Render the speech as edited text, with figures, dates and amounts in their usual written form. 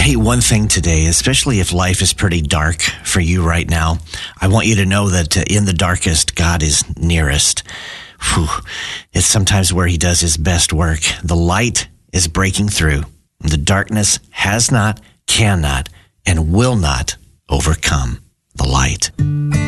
Hey, one thing today, especially if life is pretty dark for you right now, I want you to know that in the darkest, God is nearest. Whew. It's sometimes where he does his best work. The light is breaking through. The darkness has not, cannot, and will not overcome the light.